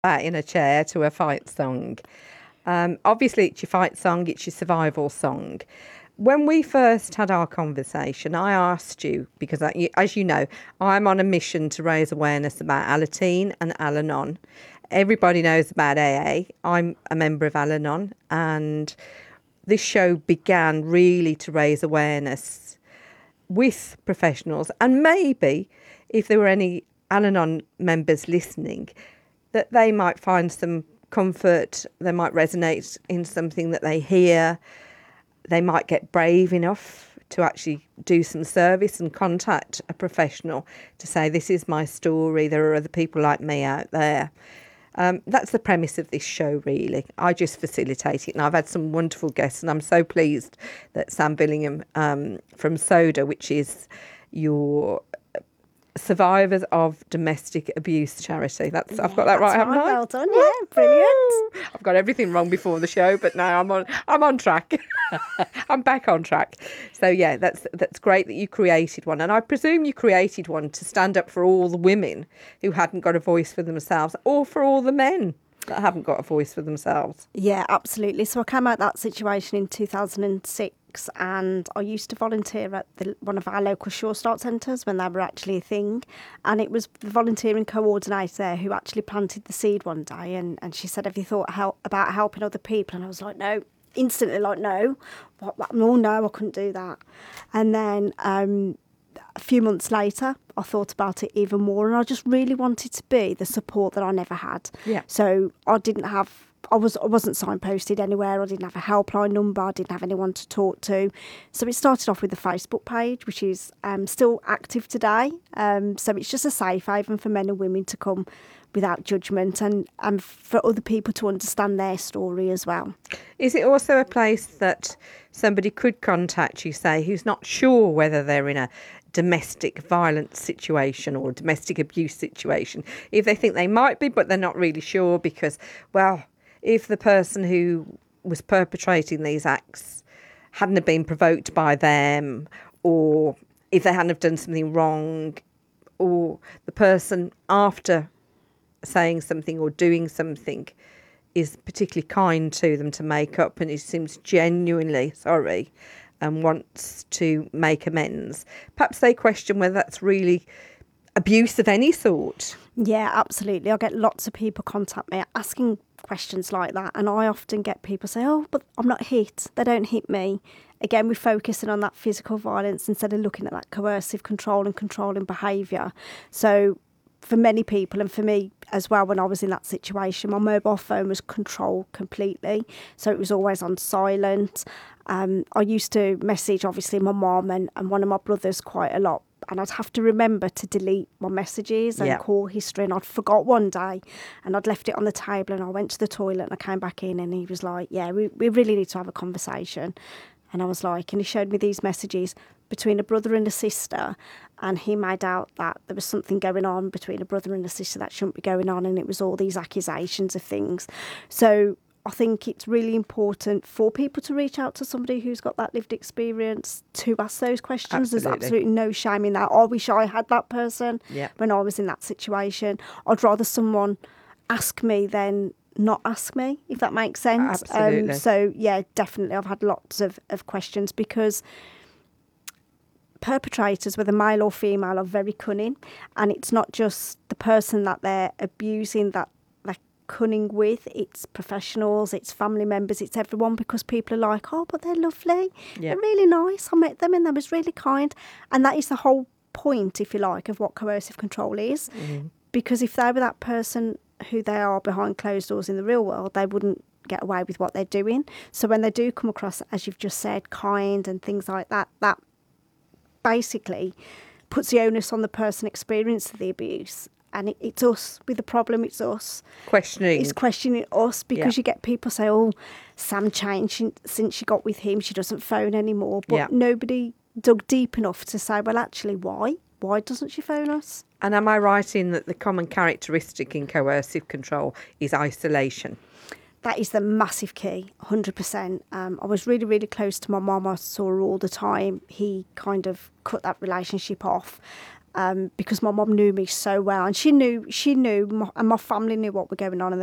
in a chair to a fight song. Obviously, it's your fight song, it's your survival song. When we first had our conversation, I asked you, because as you know, I'm on a mission to raise awareness about Alateen and Al-Anon. Everybody knows about AA. I'm a member of Al-Anon, and this show began really to raise awareness with professionals, and maybe if there were any Al-Anon members listening, that they might find some comfort, they might resonate in something that they hear, they might get brave enough to actually do some service and contact a professional to say, this is my story, there are other people like me out there. That's the premise of this show, really. I just facilitate it, and I've had some wonderful guests, and I'm so pleased that Sam Billingham from SODA, which is your Survivors of Domestic Abuse charity. I've got that right, haven't I? Well done, yeah, brilliant. I've got everything wrong before the show, but now I'm on track. I'm back on track. So yeah, that's great that you created one, and I presume you created one to stand up for all the women who hadn't got a voice for themselves, or for all the men that haven't got a voice for themselves. Yeah, absolutely. So I came out of that situation in 2006, and I used to volunteer at one of our local Sure Start centres when they were actually a thing. And it was the volunteering coordinator there who actually planted the seed one day, and she said, have you thought about helping other people? And I was like, no. Instantly, like, no. Oh, no, I couldn't do that. And then a few months later, I thought about it even more, and I just really wanted to be the support that I never had. Yeah. So I wasn't signposted anywhere. I didn't have a helpline number. I didn't have anyone to talk to. So it started off with the Facebook page, which is still active today. So it's just a safe haven for men and women to come without judgment, and for other people to understand their story as well. Is it also a place that somebody could contact you, say, who's not sure whether they're in a domestic violence situation or a domestic abuse situation, if they think they might be, but they're not really sure because, well, if the person who was perpetrating these acts hadn't have been provoked by them, or if they hadn't have done something wrong, or the person after saying something or doing something is particularly kind to them to make up, and it seems genuinely sorry and wants to make amends, perhaps they question whether that's really abuse of any sort. Yeah, absolutely. I get lots of people contact me asking questions like that, and I often get people say, oh, but I'm not hit, they don't hit me. Again, we're focusing on that physical violence instead of looking at that coercive control and controlling behaviour. So for many people, and for me as well, when I was in that situation, my mobile phone was controlled completely. So it was always on silent. I used to message, obviously, my mum and one of my brothers quite a lot. And I'd have to remember to delete my messages and call history. And I'd forgot one day, and I'd left it on the table, and I went to the toilet and I came back in, and he was like, yeah, we really need to have a conversation. And I was like, and he showed me these messages between a brother and a sister, and he made out that there was something going on between a brother and a sister that shouldn't be going on, and it was all these accusations of things. So I think it's really important for people to reach out to somebody who's got that lived experience to ask those questions. Absolutely. There's absolutely no shame in that. I wish I had that person when I was in that situation. I'd rather someone ask me than not ask me, if that makes sense. Absolutely. So, yeah, definitely I've had lots of questions, because perpetrators, whether male or female, are very cunning, and it's not just the person that they're abusing that they're cunning with, it's professionals, it's family members, it's everyone, because people are like, oh, but they're lovely, they're really nice, I met them and they was really kind. And that is the whole point, if you like, of what coercive control is. Mm-hmm. Because if they were that person who they are behind closed doors in the real world, they wouldn't get away with what they're doing. So when they do come across, as you've just said, kind and things like that, that basically puts the onus on the person experiencing the abuse. And it's us with the problem, it's us. It's questioning us, because you get people say, oh, Sam changed since she got with him, she doesn't phone anymore. But nobody dug deep enough to say, well, actually, why? Why doesn't she phone us? And am I right in that the common characteristic in coercive control is isolation? That is the massive key, 100%. I was really, really close to my mum. I saw her all the time. He kind of cut that relationship off. because my mum knew me so well, and she knew, and my family knew what was going on, and